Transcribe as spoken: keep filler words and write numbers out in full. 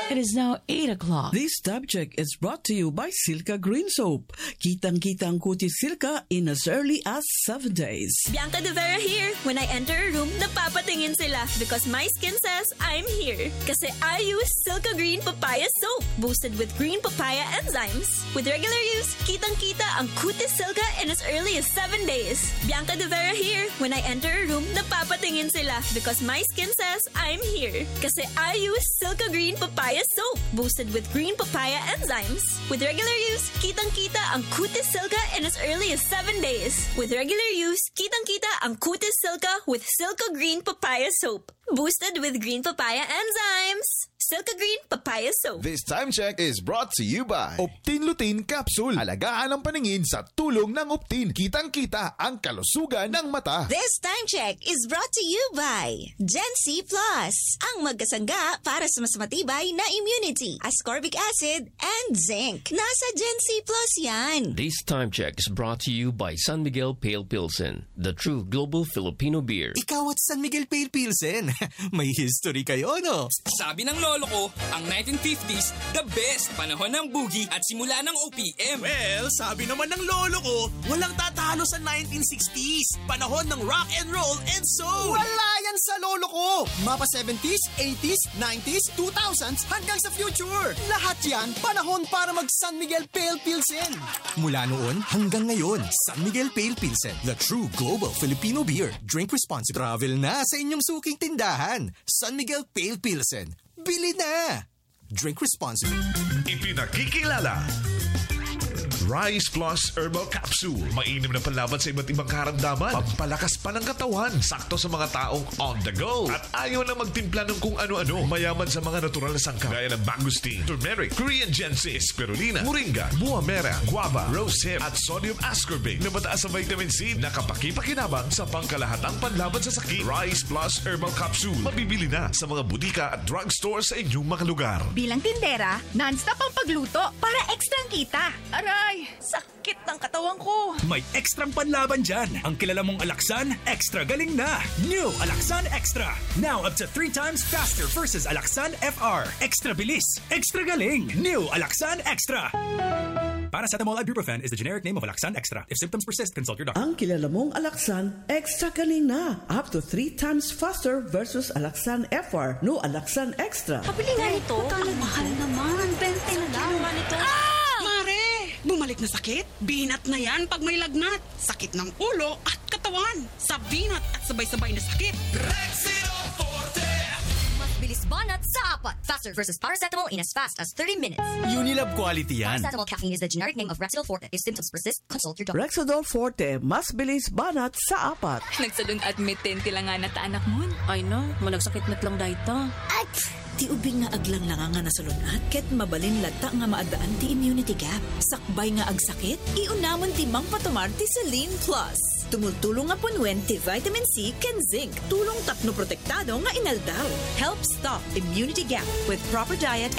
It is now eight o'clock. This time check is brought to you by Silka Green Soap. Kitang-kita ang kutis Silka in as early as seven days. Bianca De Vera here. When I enter a room, napapatingin sila because my skin says I'm here. Kasi I use Silka Green Papaya Soap, boosted with green papaya enzymes. With regular use, kitang-kita ang kutis Silka in as early as seven days. Bianca De Vera here. When I enter a room, napapatingin sila because my skin says I'm here. Kasi I use Silka Green Papaya Soap, boosted with green papaya enzymes. With regular use, kitang-kita ang kutis Silka in as early as seven days. With regular use, kitang-kita ang kutis Silka with Silka Green Papaya Soap, boosted with green papaya enzymes. Silka Green Papaya Soap. This time check is brought to you by Optin Lutein Capsule. Alagaan ang paningin sa tulong ng Optin. Kitang-kita ang kalusugan ng mata. This time check is brought to you by Gen C Plus. Ang magkasangga para sa mas matibay na immunity, ascorbic acid, and zinc. Nasa Gen C Plus yan. This time check is brought to you by San Miguel Pale Pilsen, the true global Filipino beer. Ikaw at San Miguel Pale Pilsen. May history kayo, no? Sabi ng lolo ko, ang nineteen fifties, the best panahon ng boogie at simula ng O P M. Well, sabi naman ng lolo ko, walang tatalo sa nineteen sixties. Panahon ng rock and roll and soul. Wala yan sa lolo ko. Mapa seventies, eighties, nineties, two thousands hanggang sa future. Lahat yan, panahon para mag San Miguel Pale Pilsen. Mula noon hanggang ngayon, San Miguel Pale Pilsen, the true global Filipino beer. Drink responsibly. Travel na sa inyong suking tindahan. San Miguel Pale Pilsen. Bili na! Drink responsibly. Ipinakikilala Rice Plus Herbal Capsule. Mainam na panlaban sa iba't ibang karamdaman. Pampalakas pa ng katawan. Sakto sa mga taong on the go. At ayaw na magtimpla ng kung ano-ano. Mayaman sa mga natural na sangkap. Gaya ng mangosteen, turmeric, Korean ginseng, spirulina, moringa, buwamera, guava, rosehip, at sodium ascorbate na mataas sa vitamin C na kapakipakinabang sa pangkalahatang panlaban sa sakit. Rice Plus Herbal Capsule. Mabibili na sa mga butika at drugstore sa inyong mga lugar. Bilang tindera, non-stop ang pagluto para ekstrang kita. Aray! Sakit ng katawan ko. May ekstrang panlaban dyan. Ang kilala mong Alaxan, extra galing na. New Alaxan Extra. Now up to three times faster versus Alaxan F R. Extra bilis. Extra galing. New Alaxan Extra. Paracetamol ibuprofen is the generic name of Alaxan Extra. If symptoms persist, consult your doctor. Ang kilala mong Alaxan, extra galing na. Up to three times faster versus Alaxan F R. No Alaxan Extra. Pabili nga nito. Mahal naman. Bente na lang. Ano nito? Mare, bumalik na sakit? Binat na yan pag may lagnat. Sakit ng ulo at katawan. Sa binat at sabay-sabay na sakit. Rexidol Forte! Mas bilis banat sa apat. Faster versus paracetamol in as fast as thirty minutes. Unilab quality yan. Paracetamol caffeine is the generic name of Rexidol Forte. If symptoms persist, consult your doctor. Rexidol Forte, mas bilis banat sa apat. Nagsadun admitin tila nga na ta anak mo. Ay no, malagsakit na lang dahito. At ti ubing nga aglang lang nga nasalunat, ket mabalin lata nga maadaan ti immunity gap. Sakbay nga agsakit, iunamon ti Mang Patomar ti Celine Plus. Tumultulong nga punwen ti vitamin C ken zinc. Tulong tapno protektado nga inaldaw. Help stop immunity gap with proper diet